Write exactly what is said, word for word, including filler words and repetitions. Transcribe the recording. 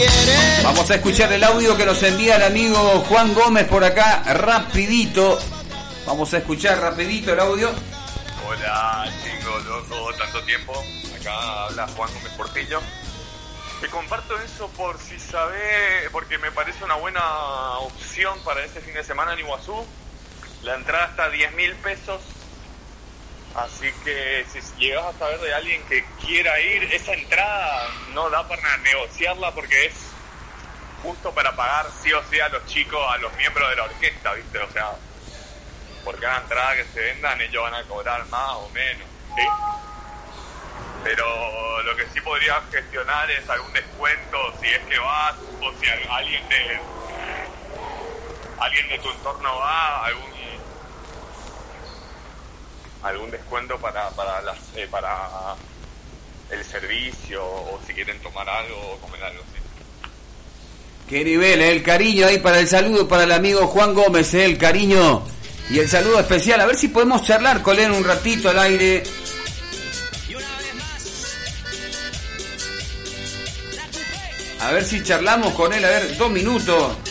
Vamos a escuchar el audio que nos envía el amigo Juan Gómez por acá, rapidito. Vamos a escuchar rapidito el audio. Hola chicos, loco, tanto tiempo. Acá habla Juan Gómez Portillo. Te comparto eso por si sabés, porque me parece una buena opción para este fin de semana en Iguazú. La entrada está a diez mil pesos. Así que si llegas a saber de alguien que quiera ir, esa entrada no da para negociarla porque es justo para pagar sí o sí a los chicos, a los miembros de la orquesta, ¿viste? O sea, por cada entrada que se vendan ellos van a cobrar más o menos, ¿sí? Pero lo que sí podrías gestionar es algún descuento si es que vas, o si alguien de alguien de tu entorno va, algún algún descuento para para las eh, para el servicio, o si quieren tomar algo o comer algo, ¿sí? Qué nivel, ¿eh? El cariño ahí para el saludo para el amigo Juan Gómez, ¿eh? El cariño y el saludo especial. A ver si podemos charlar con él un ratito al aire. A ver si charlamos con él, a ver, dos minutos.